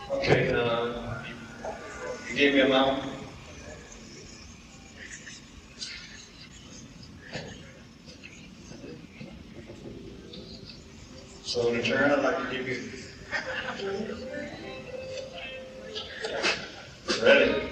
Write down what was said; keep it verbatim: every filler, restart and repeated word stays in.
Okay, uh, you gave me a amount. So in return, I'd like to give you. Ready?